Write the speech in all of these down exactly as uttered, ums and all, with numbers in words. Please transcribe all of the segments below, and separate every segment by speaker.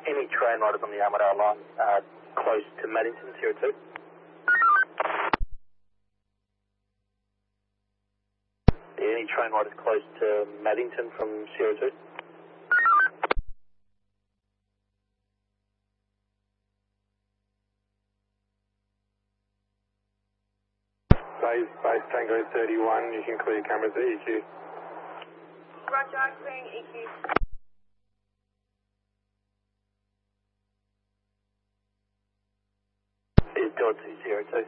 Speaker 1: Any train riders on the Armadale line uh, close to Maddington, Sierra two? Any train riders close to Maddington from Sierra two?
Speaker 2: Base, base Tango thirty-one, you can clear cameras at E Q.
Speaker 3: Roger, clearing E Q.
Speaker 1: It's Dorothy, Sierra two.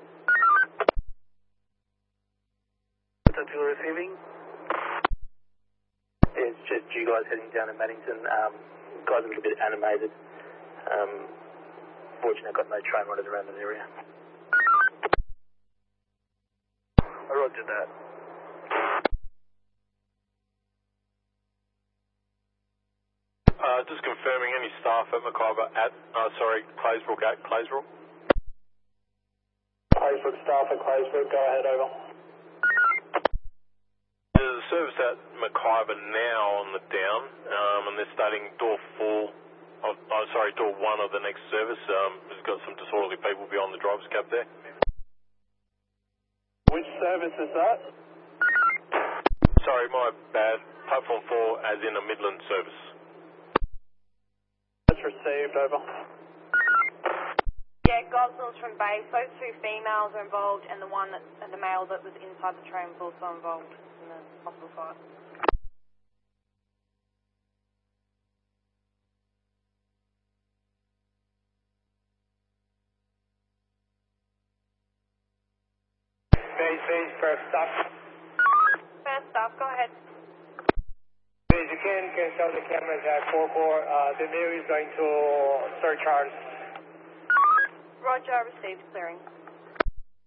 Speaker 1: Central receiving? It's just you guys heading down to Maddington. Um, guys are a little bit animated. Um, fortunately, I've got no train riders around that area. Roger that.
Speaker 4: Uh, just confirming any staff at Mackay at, uh, sorry, Claysbrook at Claysbrook.
Speaker 1: Claysbrook staff at Claysbrook, go ahead, over.
Speaker 4: There's a service at Mackay now on the down, um, and they're starting door four, of, oh, sorry, door one of the next service. Um, it's got some disorderly people beyond the driver's cab there.
Speaker 2: Which service is that?
Speaker 4: Sorry, my bad. Platform four as in a Midland service.
Speaker 2: That's received, over.
Speaker 3: Yeah, Gosling's from base. Those two females are involved, and the one that, and the male that was inside the train was also involved in the hospital fight.
Speaker 2: Base, base, first stop.
Speaker 3: First stop, go ahead.
Speaker 2: Base, you can, can show the cameras at four four. Uh, the mail is going to surcharge.
Speaker 3: Roger, received, clearing.